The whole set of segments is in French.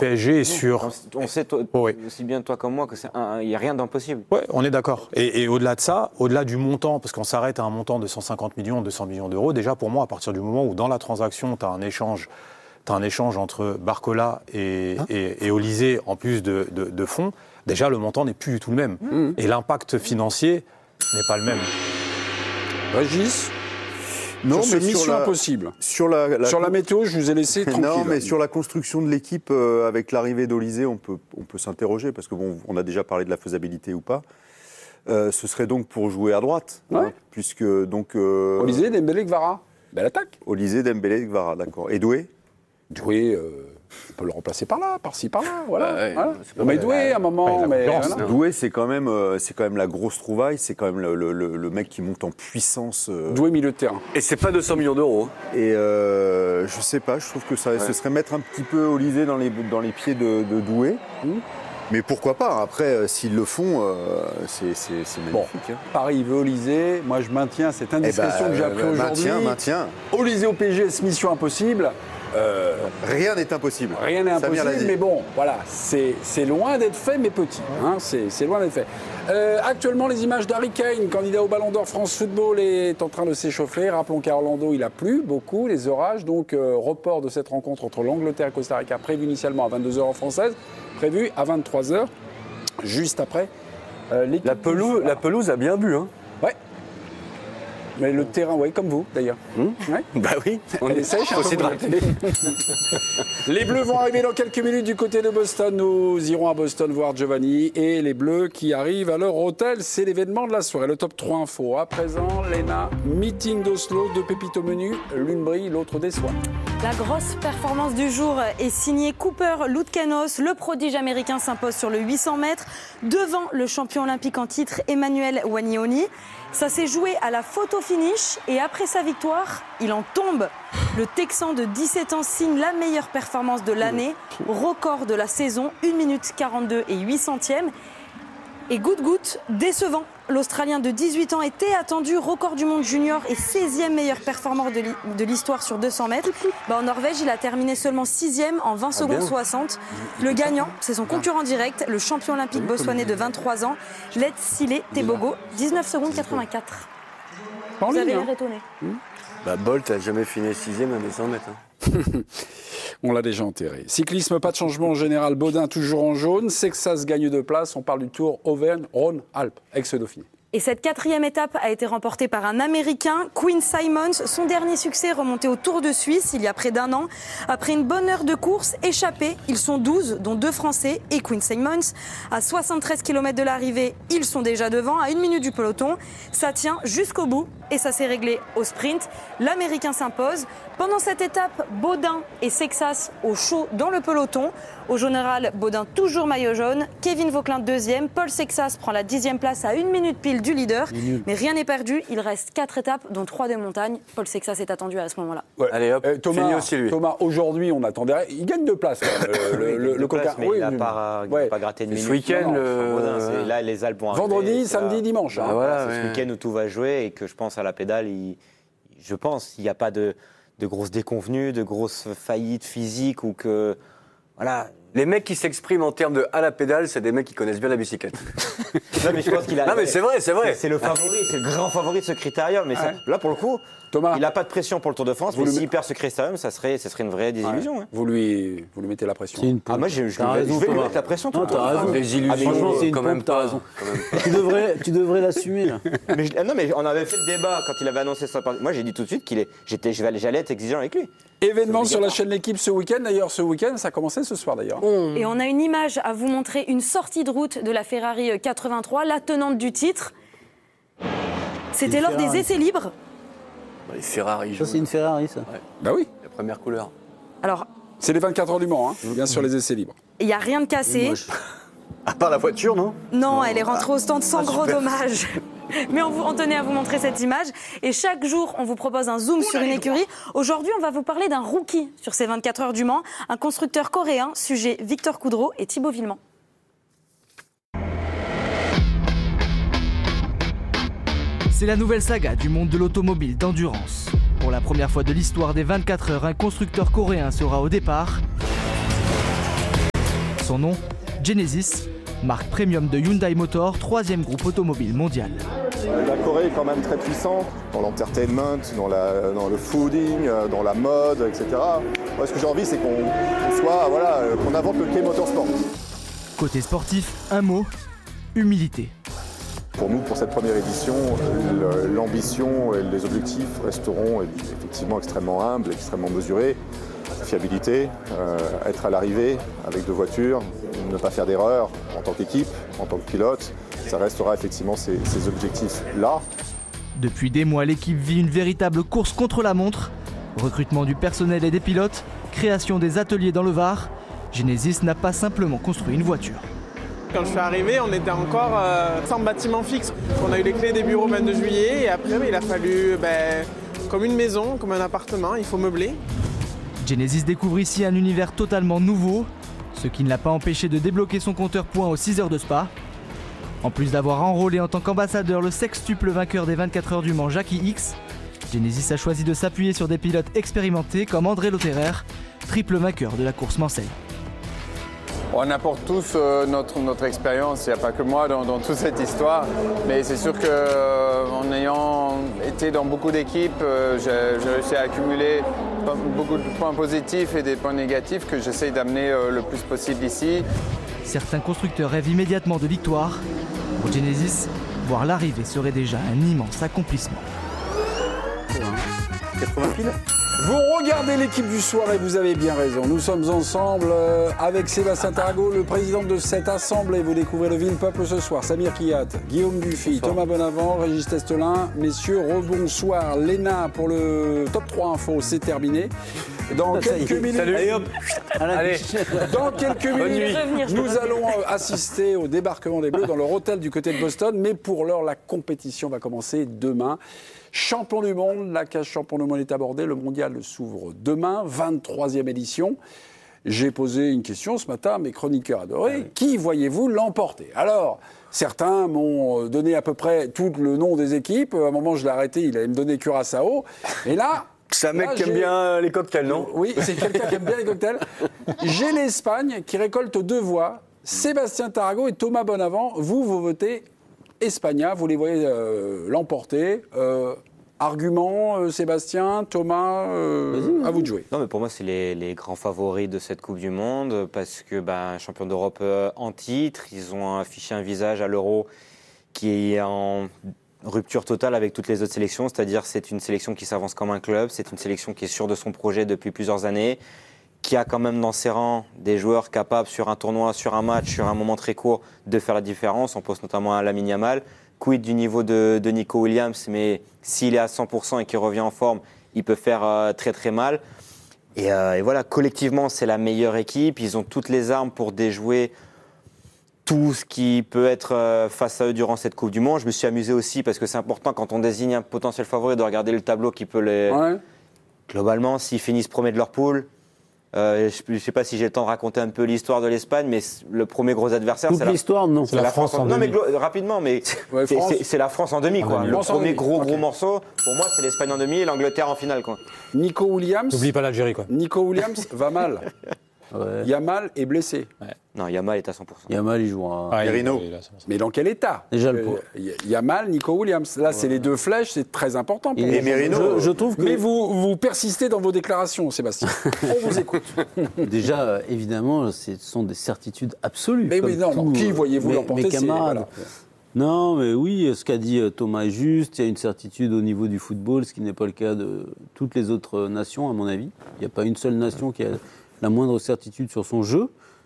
PSG est sur... On sait aussi bien toi comme moi qu'il n'y a rien d'impossible. Oui, on est d'accord. Et au-delà de ça, au-delà du montant, parce qu'on s'arrête à un montant de 150 millions, 200 millions d'euros, déjà pour moi, à partir du moment où dans la transaction, tu as un échange entre Barcola et Olysée, en plus de fonds, déjà le montant n'est plus du tout le même. Et l'impact financier n'est pas le même. Régis ? Non, sur mais mission impossible. Sur la météo, je vous ai laissé tranquille. Non, mais sur la construction de l'équipe, avec l'arrivée d'Olysée, on peut s'interroger, parce que on a déjà parlé de la faisabilité ou pas. Ce serait donc pour jouer à droite, puisque donc... Olysée, Dembélé, Kvara. Belle attaque. Olysée, Dembélé, Kvara, d'accord. Et Doué ? Doué, on peut le remplacer par-ci, par-là, voilà. Mais Doué, à un moment... Doué, c'est quand même la grosse trouvaille, c'est quand même le mec qui monte en puissance. Doué, milieu de terrain. Et c'est pas 200 millions d'euros. Et je sais pas, je trouve que ce serait mettre un petit peu Olysée dans les pieds de Doué. Mais pourquoi pas ? Après, s'ils le font, c'est magnifique. Bon, Paris veut Olysée. Moi, je maintiens cette indiscrétion que j'ai appris aujourd'hui. Maintien. Olysée au PSG, c'est mission impossible. Rien n'est impossible. Rien n'est impossible, mais bon, voilà, c'est loin d'être fait, mais petit. Hein, c'est loin d'être fait. Actuellement, les images d'Harry Kane, candidat au Ballon d'Or France Football, est en train de s'échauffer. Rappelons qu'à Orlando, il a plu beaucoup, les orages. Donc, report de cette rencontre entre l'Angleterre et Costa Rica, prévu initialement à 22h en française, prévu à 23h, juste après l'équipe. La pelouse a bien bu, hein. Ouais. Mais le terrain, comme vous, d'ailleurs. Ouais. Bah oui, Elle est sèche, un peu pour la télé. Les Bleus vont arriver dans quelques minutes du côté de Boston. Nous irons à Boston voir Giovanni et les Bleus qui arrivent à leur hôtel. C'est l'événement de la soirée, le top 3 info. À présent, Léna, meeting d'Oslo, 2 pépites au menu. L'une brille, l'autre déçoit. La grosse performance du jour est signée Cooper Loutkanos. Le prodige américain s'impose sur le 800 mètres devant le champion olympique en titre Emmanuel Wanyoni. Ça s'est joué à la photo finish et après sa victoire, il en tombe. Le Texan de 17 ans signe la meilleure performance de l'année, record de la saison, 1 minute 42 et 8 centièmes. Et goutte décevant. L'Australien de 18 ans était attendu, record du monde junior et 16e meilleur performant de l'histoire sur 200 mètres. En Norvège, il a terminé seulement 6e en 20 secondes 60. Le gagnant, c'est son concurrent direct, le champion olympique botswanais de 23 ans, Letsile Tebogo, 19 secondes 84. Vous avez l'air étonné. Bolt n'a jamais fini 6e à 200 mètres. On l'a déjà enterré. Cyclisme, pas de changement en général. Baudin toujours en jaune. Sexas gagne 2 places. On parle du Tour Auvergne-Rhône-Alpes, ex-Dauphiné. Et cette 4e étape a été remportée par un Américain, Quinn Simmons. Son dernier succès remonté au Tour de Suisse il y a près d'1 an. Après une bonne heure de course, échappés, ils sont 12, dont 2 Français et Quinn Simmons. À 73 km de l'arrivée, ils sont déjà devant, à 1 minute du peloton. Ça tient jusqu'au bout et ça s'est réglé au sprint. L'Américain s'impose. Pendant cette étape, Baudin et Sexas au chaud dans le peloton. Au général, Baudin toujours maillot jaune. Kevin Vauquelin 2e. Paul Sexas prend la 10e place à 1 minute pile du leader. Mais rien n'est perdu. Il reste 4 étapes, dont 3 de montagne. Paul Sexas est attendu à ce moment-là. Ouais. Allez hop, Thomas, aussi lui. Thomas, aujourd'hui, on attendait. Il gagne 2 places. Le coca. Mais il n'a pas gratté de minutes. Ce week-end, là, les Alpes vont arriver. Vendredi, samedi, dimanche. C'est ce week-end où tout va jouer et que je pense à la pédale, je pense qu'il n'y a pas de grosses déconvenues, de grosses faillites physiques ou que... Voilà. Les mecs qui s'expriment en termes de à la pédale, c'est des mecs qui connaissent bien la bicyclette. Non, mais je pense qu'il a... Non, mais c'est vrai. C'est le favori, c'est le grand favori de ce critérium. Mais là, pour le coup, Thomas, il n'a pas de pression pour le Tour de France, mais s'il perd ce critérium, ça serait une vraie désillusion. Ouais. Vous lui mettez la pression. Moi, je vais lui mettre la pression. Non, t'as raison. Franchement, c'est une quand même pompe, t'as raison. Tu devrais l'assumer, là. mais on avait fait le débat quand il avait annoncé ça. Moi, j'ai dit tout de suite j'allais être exigeant avec lui. Événement sur la chaîne L'Équipe ce week-end. D'ailleurs, ce week-end, ça a commencé ce soir, d'ailleurs. Et on a une image à vous montrer, une sortie de route de la Ferrari 83, la tenante du titre. C'était lors des essais libres. Les Ferrari. Ça, c'est une Ferrari, ça. Ouais. Bah oui. La première couleur. Alors, c'est les 24 heures du Mans, bien sûr, les essais libres. Il n'y a rien de cassé. À part la voiture, non ? Non, elle est rentrée au stand sans gros dommages. Mais on tenait à vous montrer cette image. Et chaque jour, on vous propose un zoom sur une écurie. Aujourd'hui, on va vous parler d'un rookie sur ces 24 heures du Mans, un constructeur coréen, sujet Victor Coudreau et Thibaut Villemont. C'est la nouvelle saga du monde de l'automobile d'endurance. Pour la première fois de l'histoire des 24 heures, un constructeur coréen sera au départ. son nom, Genesis, marque premium de Hyundai Motor, 3e groupe automobile mondial. La Corée est quand même très puissante dans l'entertainment, dans le fooding, dans la mode, etc. Moi, ce que j'ai envie, c'est qu'on invente le K-Motorsport. Côté sportif, un mot, humilité. Pour nous, pour cette première édition, l'ambition et les objectifs resteront effectivement extrêmement humbles, extrêmement mesurés. Fiabilité, être à l'arrivée avec 2 voitures, ne pas faire d'erreur en tant qu'équipe, en tant que pilote. Ça restera effectivement ces objectifs-là. Depuis des mois, l'équipe vit une véritable course contre la montre. Recrutement du personnel et des pilotes, création des ateliers dans le Var. Genesis n'a pas simplement construit une voiture. Quand je suis arrivé, on était encore sans bâtiment fixe. On a eu les clés des bureaux le 22 juillet et après, il a fallu, comme une maison, comme un appartement, il faut meubler. Genesis découvre ici un univers totalement nouveau, ce qui ne l'a pas empêché de débloquer son compteur points aux 6 heures de Spa. En plus d'avoir enrôlé en tant qu'ambassadeur le sextuple vainqueur des 24 heures du Mans, Jackie X, Genesis a choisi de s'appuyer sur des pilotes expérimentés comme André Lotterer, triple vainqueur de la course Mansell. On apporte tous notre expérience, il n'y a pas que moi dans toute cette histoire, mais c'est sûr qu'en ayant été dans beaucoup d'équipes, j'ai réussi à accumuler beaucoup de points positifs et des points négatifs que j'essaye d'amener le plus possible ici. Certains constructeurs rêvent immédiatement de victoire. Pour Genesis, voir l'arrivée serait déjà un immense accomplissement. 80 piles. Vous regardez l'équipe du soir et vous avez bien raison. Nous sommes ensemble avec Sébastien Tarago, le président de cette assemblée. Vous découvrez le Ville Peuple ce soir. Samir Kiyat, Guillaume Dufy, Thomas Bonavent, Régis Testelin. Messieurs, rebonsoir. Léna pour le top 3 info, c'est terminé. Dans quelques minutes, dans quelques minutes, nous allons assister au débarquement des Bleus dans leur hôtel du côté de Boston. Mais pour l'heure, la compétition va commencer demain. Champion du monde, la cage champion du monde est abordée. Le mondial s'ouvre demain, 23e édition. J'ai posé une question ce matin à mes chroniqueurs adorés. Qui voyez-vous l'emporter ? Alors, certains m'ont donné à peu près tout le nom des équipes. À un moment, je l'ai arrêté, il allait me donner Curaçao. Et là... C'est un mec qui aime bien les cocktails, non ? Oui, c'est quelqu'un qui aime bien les cocktails. J'ai l'Espagne qui récolte 2 voix. Sébastien Tarago et Thomas Bonavent, vous votez Espagna, vous les voyez l'emporter. Argument, Sébastien, Thomas, à vous de jouer. Non, mais pour moi, c'est les grands favoris de cette Coupe du Monde parce que champion d'Europe en titre, ils ont affiché un visage à l'Euro qui est en rupture totale avec toutes les autres sélections, c'est-à-dire c'est une sélection qui s'avance comme un club, c'est une sélection qui est sûre de son projet depuis plusieurs années, qui a quand même dans ses rangs des joueurs capables sur un tournoi, sur un match, sur un moment très court, de faire la différence. On pense notamment à Lamine Yamal. Quid du niveau de Nico Williams, mais s'il est à 100% et qu'il revient en forme, il peut faire très très mal. Et voilà, collectivement, c'est la meilleure équipe. Ils ont toutes les armes pour déjouer tout ce qui peut être face à eux durant cette Coupe du Monde. Je me suis amusé aussi parce que c'est important quand on désigne un potentiel favori de regarder le tableau qui peut les... Ouais. Globalement, s'ils finissent premiers de leur poule, je ne sais pas si j'ai le temps de raconter un peu l'histoire de l'Espagne, mais le premier gros adversaire, toute l'histoire, non. C'est la France en demi. Non, mais rapidement, mais c'est la France en demi, quoi. Le premier gros morceau, pour moi, c'est l'Espagne en demi et l'Angleterre en finale, quoi. Nico Williams. N'oublie pas l'Algérie, quoi. Nico Williams va mal. Ouais. Yamal est blessé. Ouais. Non, Yamal est à 100%. Yamal, il jouera. Mais dans quel état ? Déjà le point. Yamal, Nico Williams. Là, c'est les 2 flèches, c'est très important. Pour et Merino. Je trouve que... Mais vous persistez dans vos déclarations, Sébastien. On vous écoute. Déjà, évidemment, ce sont des certitudes absolues. Mais oui, non, qui voyez-vous l'emporter ? Mes camarades. Non, mais oui, ce qu'a dit Thomas est juste. Il y a une certitude au niveau du football, ce qui n'est pas le cas de toutes les autres nations, à mon avis. Il n'y a pas une seule nation qui a la moindre certitude sur son jeu.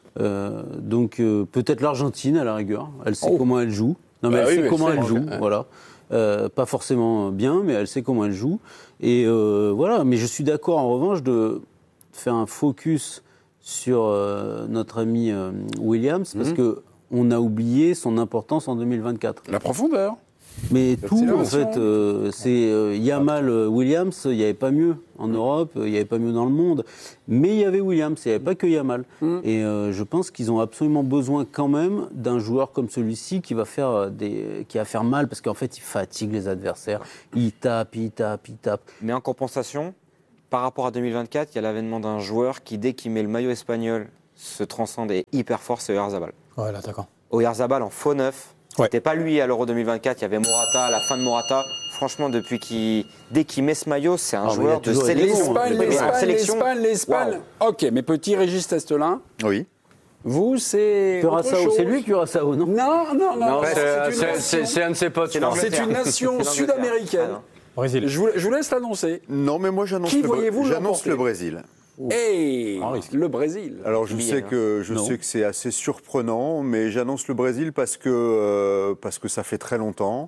Donc peut-être l'Argentine à la rigueur. Elle sait comment elle joue. Non, mais elle sait comment elle joue. Voilà. Pas forcément bien, mais elle sait comment elle joue. Et voilà. Mais je suis d'accord en revanche de faire un focus sur notre ami Williams parce que on a oublié son importance en 2024. La profondeur. Mais tout, en fait, c'est Yamal, Williams, il n'y avait pas mieux en Europe, il n'y avait pas mieux dans le monde. Mais il y avait Williams, il n'y avait pas que Yamal. Et je pense qu'ils ont absolument besoin quand même d'un joueur comme celui-ci qui va faire mal, parce qu'en fait, il fatigue les adversaires. Il tape. Mais en compensation, par rapport à 2024, il y a l'avènement d'un joueur qui, dès qu'il met le maillot espagnol, se transcende et est hyper fort, c'est Oyarzabal. Ouais, l'attaquant. Oyarzabal en faux neuf. C'était pas lui à l'Euro 2024, il y avait Morata, à la fin de Morata. Franchement, dès qu'il met ce maillot, c'est un joueur de sélection. L'Espagne. Wow. Ok, mes petits Régis Testelin. Oui. Vous, c'est. Curaçao, c'est lui Curaçao, non? Non, c'est un de ses potes. c'est une nation sud-américaine. Brésil. Je vous laisse l'annoncer. Non, mais moi j'annonce Qui voyez-vous l'emporter le Brésil. Et le Brésil. Alors je sais que c'est assez surprenant, mais j'annonce le Brésil parce que ça fait très longtemps.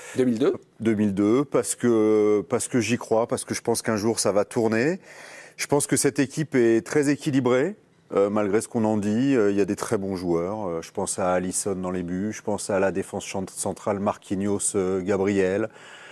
2002, parce que j'y crois, parce que je pense qu'un jour ça va tourner. Je pense que cette équipe est très équilibrée. Malgré ce qu'on en dit, il y a des très bons joueurs. Je pense à Alisson dans les buts, je pense à la défense centrale Marquinhos, Gabriel,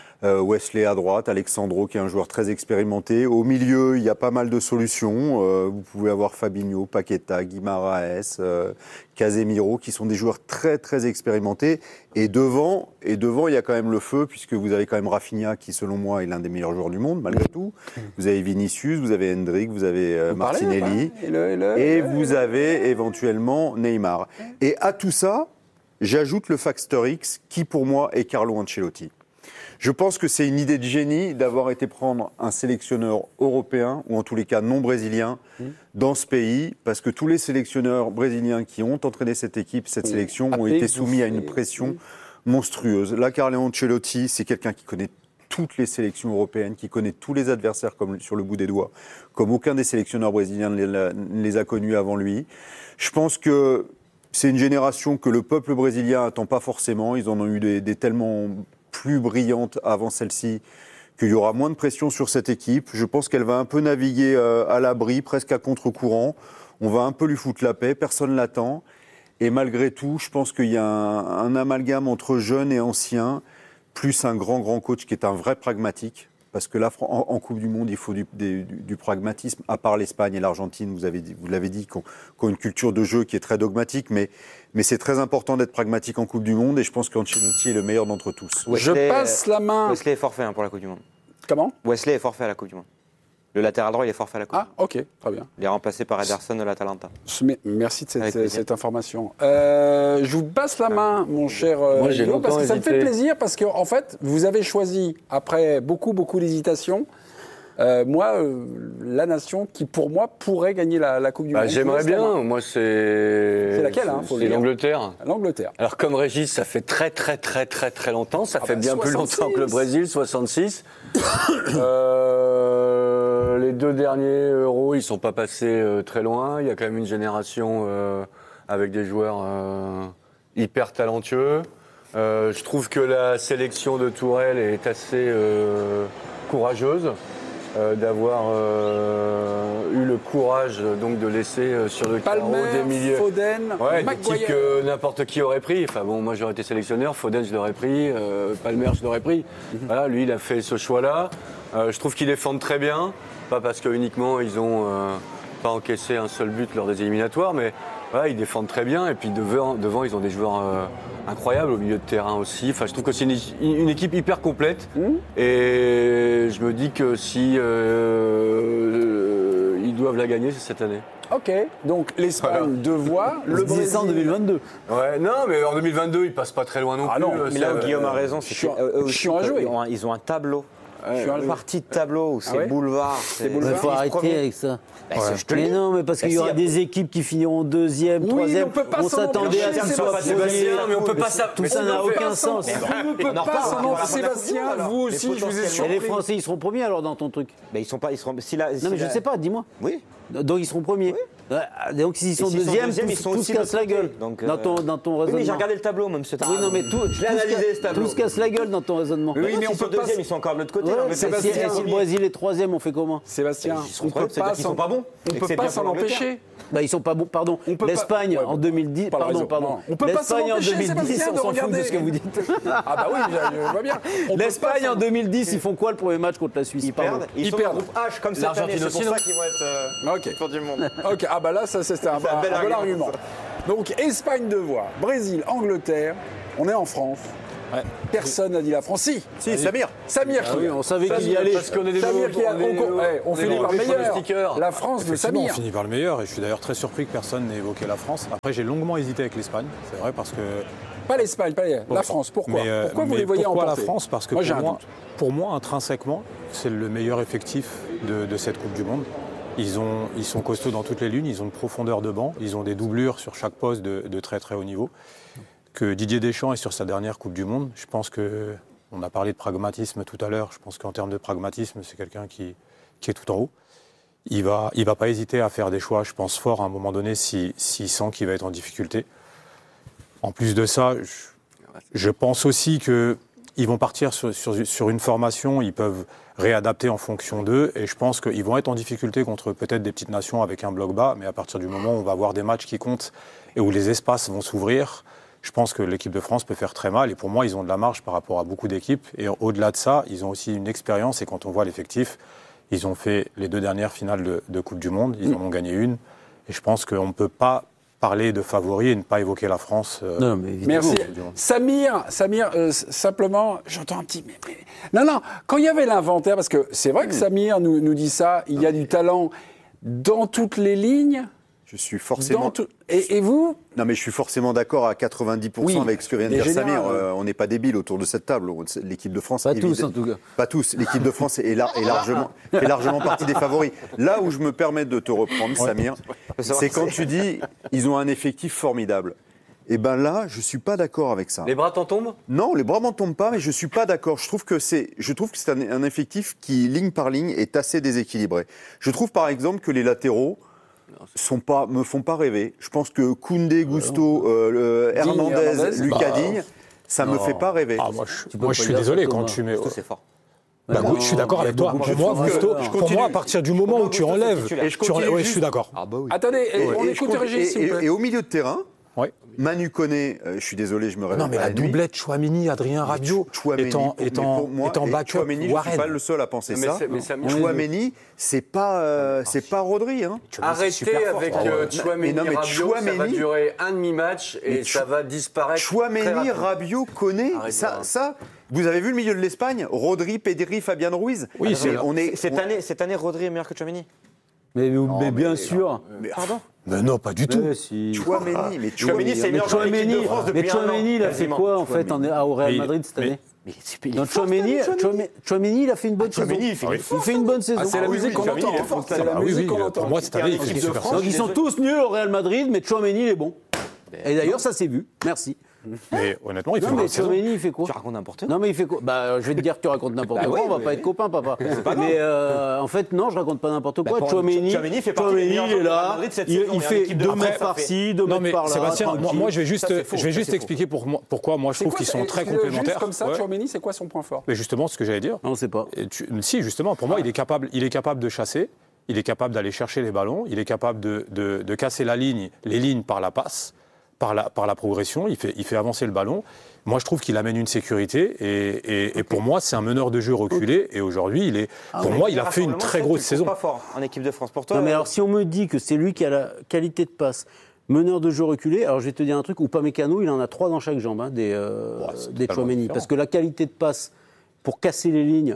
Wesley à droite, Alexandro qui est un joueur très expérimenté. Au milieu, il y a pas mal de solutions. Vous pouvez avoir Fabinho, Paqueta, Guimaraes, Casemiro qui sont des joueurs très très expérimentés. Et devant, il y a quand même le feu puisque vous avez quand même Rafinha qui selon moi est l'un des meilleurs joueurs du monde malgré tout. Vous avez Vinicius, vous avez Hendrick, vous avez Martinelli et vous avez éventuellement Neymar. Et à tout ça, j'ajoute le facteur X qui pour moi est Carlo Ancelotti. Je pense que c'est une idée de génie d'avoir été prendre un sélectionneur européen, ou en tous les cas non brésilien, dans ce pays, parce que tous les sélectionneurs brésiliens qui ont entraîné cette équipe, cette sélection, ont été soumis à une pression monstrueuse. Là, Carlo Ancelotti, c'est quelqu'un qui connaît toutes les sélections européennes, qui connaît tous les adversaires comme sur le bout des doigts, comme aucun des sélectionneurs brésiliens ne les a connus avant lui. Je pense que c'est une génération que le peuple brésilien n'attend pas forcément. Ils en ont eu des tellement plus brillante avant celle-ci, qu'il y aura moins de pression sur cette équipe. Je pense qu'elle va un peu naviguer à l'abri, presque à contre-courant. On va un peu lui foutre la paix, personne ne l'attend. Et malgré tout, je pense qu'il y a un amalgame entre jeunes et anciens, plus un grand coach qui est un vrai pragmatique. Parce que là, en Coupe du Monde, il faut du pragmatisme, à part l'Espagne et l'Argentine, vous l'avez dit, qui ont une culture de jeu qui est très dogmatique, mais c'est très important d'être pragmatique en Coupe du Monde, et je pense qu'Ancelotti est le meilleur d'entre tous. Je passe la main. Wesley est forfait pour la Coupe du Monde. Comment? Wesley est forfait à la Coupe du Monde. Le latéral droit, il est forfait à la Coupe. Ah, ok, très bien. Il est remplacé par Ederson de l'Atalanta. Merci de cette information. Je vous passe la main, mon cher Guillaume, parce que ça me fait plaisir, parce qu'en fait, vous avez choisi, après beaucoup d'hésitation, la nation qui, pour moi, pourrait gagner la Coupe du Monde. J'aimerais bien. Moi, c'est laquelle, c'est l'Angleterre. L'Angleterre. Alors, comme Régis, ça fait très longtemps. Ça fait bien 66. Plus longtemps que le Brésil, 66. Les deux derniers Euros, ils sont pas passés très loin. Il y a quand même une génération avec des joueurs hyper talentueux. Je trouve que la sélection de Tourelle est assez courageuse. D'avoir eu le courage donc de laisser sur le carreau des milieux, Foden, des types que n'importe qui aurait pris. Enfin bon, moi j'aurais été sélectionneur, Foden je l'aurais pris, Palmer je l'aurais pris. Voilà, lui il a fait ce choix-là. Je trouve qu'ils défendent très bien, pas parce que uniquement ils ont pas encaissé un seul but lors des éliminatoires, mais voilà, ils défendent très bien. Et puis devant ils ont des joueurs incroyables au milieu de terrain aussi. Enfin, je trouve que c'est une équipe hyper complète. Et je me dis que si ils doivent la gagner, c'est cette année. Ok, donc l'Espagne, 2 voix, le Brésil en 2022. Ouais, non, mais en 2022, ils passent pas très loin non plus. Non, mais là où Guillaume a raison, c'est chiant à jouer. Ils ont un tableau. Une partie de tableau où c'est boulevard. Il faut arrêter avec ça. Mais non, mais parce qu'il y aura des équipes qui finiront 2e, 3e. On s'attendait à ce qu'ils soient premiers. Mais on peut pas ça. Tout ça n'a aucun sens. On ne peut pas. Sébastien, vous aussi, je vous ai surpris. Et les Français, ils seront premiers alors dans ton truc? Mais ils seront pas. Non, mais je ne sais pas, dis-moi. Oui. Donc ils seront premiers. Donc s'ils sont deuxièmes, tout se casse la gueule. Dans ton raisonnement. Oui, j'ai regardé le tableau même ce tableau. Oui, non, mais je l'ai analysé ce tableau. Tout se casse la gueule dans ton raisonnement. Oui, mais on peut deuxième, ils sont encore de l'autre côté. Si le Brésil est 3e, on fait comment? Sébastien, ils sont pas bons. On ne peut pas s'en empêcher. Ils sont pas bons, pardon. L'Espagne en 2010, pardon. L'Espagne en 2010, on s'en fout de ce que vous dites. Ah bah oui, je vois bien. L'Espagne en 2010, ils font quoi le premier match contre la Suisse? Ils perdent. Ils perdent. Groupe H comme cette année, c'est pour ça qu'ils vont être pour du monde. Ok, ah bah là, ça c'était un bon argument. Donc Espagne 2 voix, Brésil, Angleterre. On est en France. Ouais. Personne n'a dit la France. Si, Samir. Samir qui on savait qu'il y allait. Parce qu'on est des Samir qui a, on finit par le meilleur. sticker. La France de Effectivement, Samir. on finit par le meilleur et je suis d'ailleurs très surpris que personne n'ait évoqué la France. Après, j'ai longuement hésité avec l'Espagne, c'est vrai, parce que... Pas l'Espagne, la France. Pourquoi Pourquoi vous les voyez pourquoi emporter? la France? Parce que pour moi, intrinsèquement, c'est le meilleur effectif de cette Coupe du Monde. Ils sont costauds dans toutes les lignes, ils ont une profondeur de banc, ils ont des doublures sur chaque poste de très très haut niveau. Que Didier Deschamps est sur sa dernière Coupe du Monde, je pense que... On a parlé de pragmatisme tout à l'heure, je pense qu'en termes de pragmatisme, c'est quelqu'un qui est tout en haut. Il va pas hésiter à faire des choix, je pense, forts à un moment donné s'il sent qu'il va être en difficulté. En plus de ça, je pense aussi qu'ils vont partir sur une formation, ils peuvent réadapter en fonction d'eux, et je pense qu'ils vont être en difficulté contre peut-être des petites nations avec un bloc bas, mais à partir du moment où on va avoir des matchs qui comptent et où les espaces vont s'ouvrir, je pense que l'équipe de France peut faire très mal, et pour moi, ils ont de la marge par rapport à beaucoup d'équipes, et au-delà de ça, ils ont aussi une expérience, et quand on voit l'effectif, ils ont fait les 2 dernières finales de Coupe du Monde, ils en ont gagné une, et je pense qu'on ne peut pas parler de favoris et ne pas évoquer la France. Non, mais merci. Samir, simplement, j'entends un petit... Non, quand il y avait l'inventaire, parce que c'est vrai que Samir nous dit ça, il y a du talent dans toutes les lignes. Je suis forcément... Et vous? Non, mais je suis forcément d'accord à 90% avec ce que vient de dire Samir. On n'est pas débiles autour de cette table. L'équipe de France... Pas tous, en tout cas. Pas tous. L'équipe de France est largement partie des favoris. Là où je me permets de te reprendre, Samir, c'est quand tu dis ils ont un effectif formidable. Et bien là, je ne suis pas d'accord avec ça. Les bras t'en tombent? Non, les bras m'en tombent pas, mais je ne suis pas d'accord. Je trouve que c'est un effectif qui, ligne par ligne, est assez déséquilibré. Je trouve par exemple que les latéraux me font pas rêver. Je pense que Koundé, Gusto, Hernandez, Lucas Digne, ça me fait pas rêver. Moi, je suis désolé quand tu mets... C'est fort. Je suis d'accord avec toi. Pour moi, à partir du moment où tu enlèves... je suis d'accord. Attendez, on écoute Régis, s'il vous plaît. Et au milieu de terrain, Manu Koné, je suis désolé, je me réveille. Non, mais la doublette Chouameni, Adrien Rabiot, étant backup, Chouameni, je ne suis pas le seul à penser ça. Chouameni, c'est pas Rodri. Hein. Arrêtez avec Chouameni, Rabiot, ça va durer un demi-match et ça va disparaître. Chouameni, Rabiot, Koné, ça... Vous avez vu le milieu de l'Espagne? Rodri, Pedri, Fabian Ruiz. Oui, cette année, Rodri est meilleur que Chouameni. Mais bien sûr. Pardon? Mais non, pas du tout. Chouameni, c'est le meilleur joueur de l'équipe de France depuis un an. Chouameni, il a fait quoi en fait au Real Madrid cette année? Chouameni, il a fait une bonne saison. Il fait une bonne saison. C'est la musique qu'on entend. C'est la musique qu'on entend. Pour moi, cette année, il est super fort. Donc ils sont tous nuls au Real Madrid, mais Chouameni, il est bon. Et d'ailleurs, ça s'est vu. Merci. Mais honnêtement, il fait Non, mais Chouameni, il fait quoi? Tu racontes n'importe quoi. Non, mais il fait quoi? Je vais te dire que tu racontes n'importe quoi, on va pas être copains, papa. Mais en fait, non, je raconte pas n'importe quoi. Chouameni, fait partie des meilleurs joueurs de Real Madrid cette saison. Il fait 2 mètres par-ci, 2 mètres par là. Sébastien, moi, je vais juste expliquer pourquoi moi je trouve qu'ils sont très complémentaires. Comme ça, Chouameni, c'est quoi son point fort? Mais justement, ce que j'allais dire. On ne sait pas. Si, justement, pour moi, il est capable de chasser. Il est capable d'aller chercher les ballons. Il est capable de casser les lignes par la passe. Par la progression, il fait avancer le ballon. Moi, je trouve qu'il amène une sécurité et pour moi, c'est un meneur de jeu reculé. Et aujourd'hui, il a fait une très grosse saison. Pas fort en équipe de France pour toi. Non, mais alors, si on me dit que c'est lui qui a la qualité de passe, meneur de jeu reculé, alors je vais te dire un truc, Upamecano, il en a 3 dans chaque jambe, des Chouameni. Parce que la qualité de passe pour casser les lignes,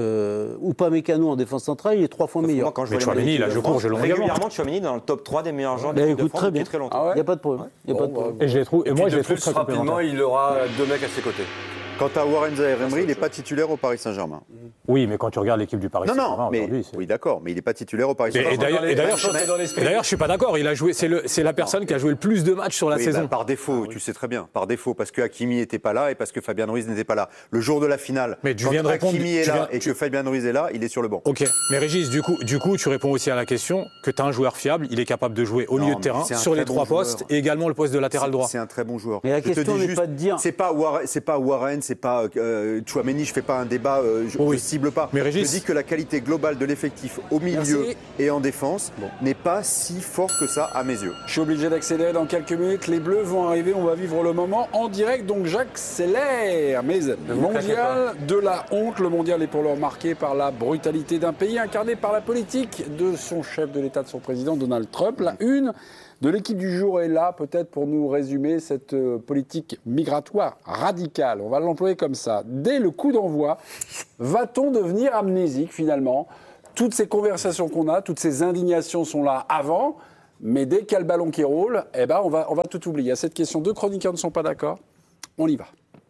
Upamecano en défense centrale, il est 3 fois meilleur. Mais Chouameni, là, je cours, je le regarde. Régulièrement, Chouameni dans le top 3 des meilleurs joueurs de l'équipe de France depuis très longtemps. Il n'y a pas de problème. Et je les trouve très rapidement, il aura 2 mecs à ses côtés. Quant à Warren Zaïre-Emery, il n'est pas titulaire au Paris Saint-Germain. Oui, mais quand tu regardes l'équipe du Paris Saint-Germain aujourd'hui... Oui, d'accord, mais il n'est pas titulaire au Paris Saint-Germain. Et d'ailleurs, je ne suis pas d'accord. C'est la personne qui a joué le plus de matchs sur la saison. Par défaut, tu sais très bien. Par défaut, parce que Hakimi n'était pas là et parce que Fabian Ruiz n'était pas là. Le jour de la finale, quand Hakimi est là et que Fabian Ruiz est là, il est sur le banc. Ok, mais Régis, du coup, tu réponds aussi à la question que tu as un joueur fiable, il est capable de jouer au milieu de terrain, sur les 3 postes et également le poste de latéral droit. C'est un très bon joueur. Mais la question n'est pas de dire... C'est pas Warren, c'est pas... Chouameni, je ne fais pas un débat, je ne cible pas. Mais Régis... Je dis que la qualité globale de l'effectif au milieu et en défense n'est pas si fort que ça à mes yeux. Je suis obligé d'accélérer dans quelques minutes. Les Bleus vont arriver, on va vivre le moment en direct, donc j'accélère. Mais mondial de la honte, le mondial est pour l'heure marqué par la brutalité d'un pays incarné par la politique de son chef de l'État, de son président Donald Trump. La une de l'équipe du jour est là, peut-être pour nous résumer cette politique migratoire radicale. On va l'employer comme ça. Dès le coup d'envoi, va-t-on devenir amnésique finalement ? Toutes ces conversations qu'on a, toutes ces indignations sont là avant, mais dès qu'il y a le ballon qui roule, eh ben on va tout oublier. À cette question, 2 chroniqueurs ne sont pas d'accord. On y va.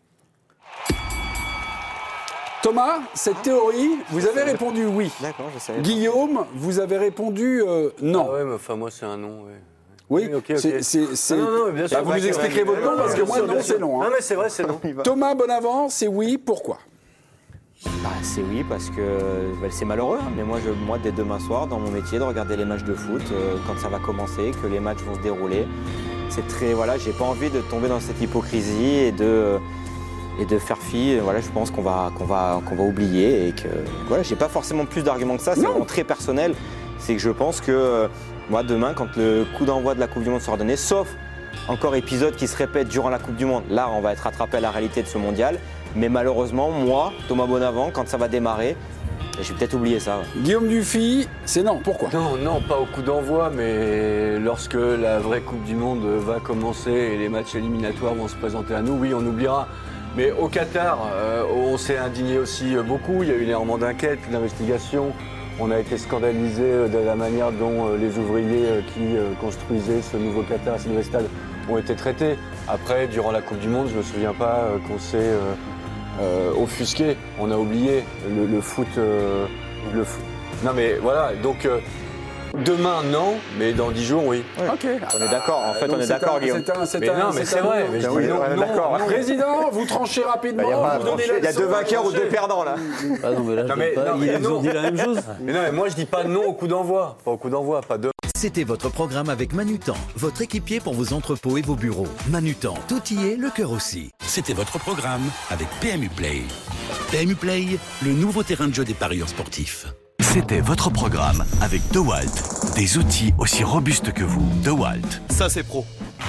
Thomas, cette théorie, vous avez répondu oui. D'accord, je savais. Guillaume, vous avez répondu non. Ah ouais, mais enfin, moi, c'est un non, ouais. Oui, ok. c'est... Non, bien sûr. Vous nous expliquerez votre nom, parce que moi, non, c'est non. Non, mais c'est vrai, c'est non. Thomas Bonavent, c'est oui, pourquoi ? C'est oui, parce que c'est malheureux, hein, mais moi, dès demain soir, dans mon métier, de regarder les matchs de foot, quand ça va commencer, que les matchs vont se dérouler, c'est très... Voilà, j'ai pas envie de tomber dans cette hypocrisie et de faire fi. Voilà, je pense qu'on va oublier et que voilà, j'ai pas forcément plus d'arguments que ça. C'est vraiment très personnel. C'est que je pense que moi demain, quand le coup d'envoi de la Coupe du Monde sera donné, sauf encore épisode qui se répète durant la Coupe du Monde, là on va être rattrapé à la réalité de ce mondial. Mais malheureusement, moi, Thomas Bonavent, quand ça va démarrer, j'ai peut-être oublié ça. Ouais. Guillaume Dufy, c'est non. Pourquoi ? Non, pas au coup d'envoi, mais lorsque la vraie Coupe du Monde va commencer et les matchs éliminatoires vont se présenter à nous, oui, on oubliera. Mais au Qatar, on s'est indigné aussi beaucoup. Il y a eu énormément d'enquêtes, d'investigations. On a été scandalisés de la manière dont les ouvriers qui construisaient ce nouveau Qatar, ce nouveau stade, ont été traités. Après, durant la Coupe du Monde, je ne me souviens pas qu'on s'est offusqué. On a oublié le foot. Non mais voilà, donc... Demain, non, mais dans 10 jours, oui. Ok. On est d'accord, en fait, on est d'accord, Guillaume. Mais c'est vrai. Mais oui, on est d'accord. Président, vous tranchez rapidement. Il y a 2 vainqueurs ou 2 perdants, là. Ah non, mais là, ils ont dit la même chose. Mais moi, je dis pas non au coup d'envoi. Pas au coup d'envoi, pas demain. C'était votre programme avec Manutan, votre équipier pour vos entrepôts et vos bureaux. Manutan, tout y est, le cœur aussi. C'était votre programme avec PMU Play. PMU Play, le nouveau terrain de jeu des parieurs sportifs. C'était votre programme avec DeWalt. Des outils aussi robustes que vous. DeWalt. Ça, c'est pro.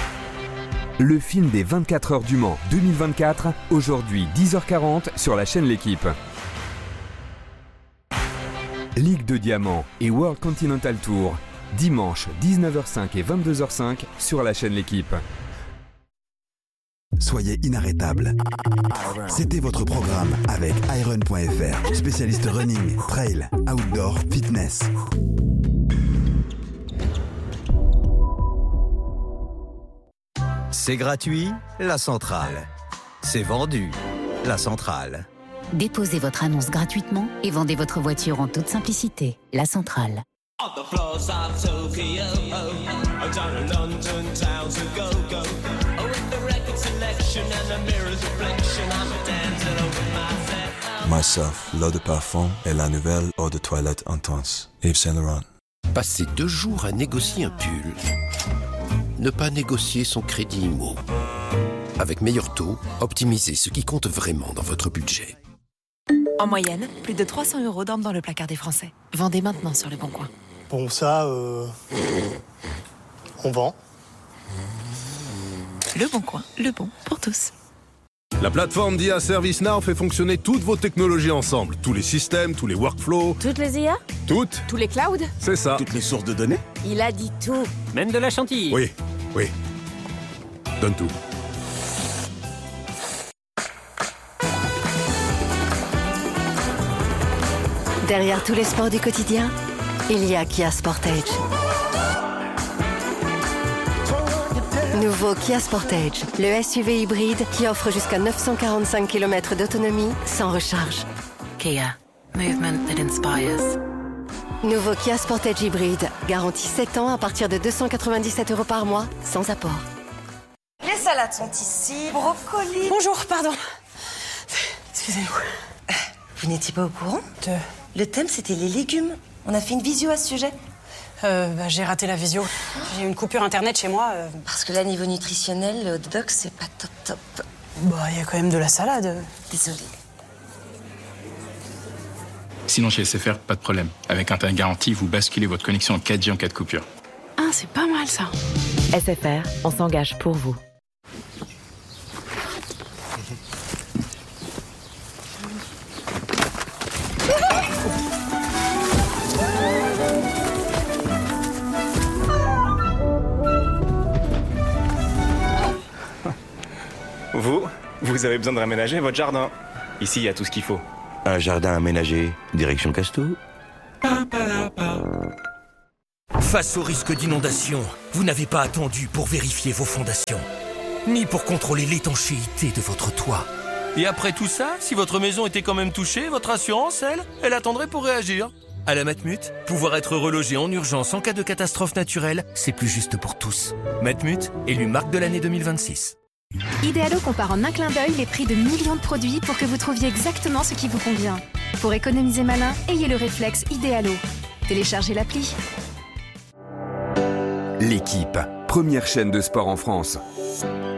Le film des 24 heures du Mans 2024, aujourd'hui 10h40 sur la chaîne L'Équipe. Ligue de Diamant et World Continental Tour, dimanche 19h05 et 22h05 sur la chaîne L'Équipe. Soyez inarrêtable. C'était votre programme avec Iron.fr, spécialiste running, trail, outdoor, fitness. C'est gratuit, la centrale. C'est vendu, la centrale. Déposez votre annonce gratuitement et vendez votre voiture en toute simplicité. La centrale. Myself, l'eau de parfum et la nouvelle eau de toilette intense. Yves Saint Laurent. Passer 2 jours à négocier un pull. Ne pas négocier son crédit IMO. Avec meilleur taux, optimisez ce qui compte vraiment dans votre budget. En moyenne, plus de 300 € dorment dans le placard des Français. Vendez maintenant sur Le Bon Coin. Bon, ça, on vend. Le Bon Coin, le bon pour tous. La plateforme d'IA ServiceNow fait fonctionner toutes vos technologies ensemble. Tous les systèmes, tous les workflows. Toutes les IA ? Toutes. Tous les clouds ? C'est ça. Toutes les sources de données ? Il a dit tout. Même de la chantilly ? Oui. Donne tout. Derrière tous les sports du quotidien, il y a Kia Sportage. Nouveau Kia Sportage, le SUV hybride qui offre jusqu'à 945 km d'autonomie sans recharge. Kia, movement that inspires. Nouveau Kia Sportage hybride, garantie 7 ans à partir de 297 € par mois, sans apport. Les salades sont ici, brocolis... Bonjour, pardon. Excusez-nous. Vous n'étiez pas au courant ? Le thème, c'était les légumes. On a fait une visio à ce sujet. J'ai raté la visio. J'ai eu une coupure internet chez moi. Parce que là, niveau nutritionnel, le hot dog, c'est pas top. Il y a quand même de la salade. Désolée. Sinon, chez SFR, pas de problème. Avec Internet garantie, vous basculez votre connexion en 4G en cas de coupure. Ah, c'est pas mal ça. SFR, on s'engage pour vous. Vous avez besoin de réaménager votre jardin. Ici, il y a tout ce qu'il faut. Un jardin aménagé, direction Castou. Face au risque d'inondation, vous n'avez pas attendu pour vérifier vos fondations, ni pour contrôler l'étanchéité de votre toit. Et après tout ça, si votre maison était quand même touchée, votre assurance, elle attendrait pour réagir. À la Matmut, pouvoir être relogé en urgence en cas de catastrophe naturelle, c'est plus juste pour tous. Matmut, élu marque de l'année 2026. Idealo compare en un clin d'œil les prix de millions de produits pour que vous trouviez exactement ce qui vous convient. Pour économiser malin, ayez le réflexe Idealo. Téléchargez l'appli. L'équipe, première chaîne de sport en France.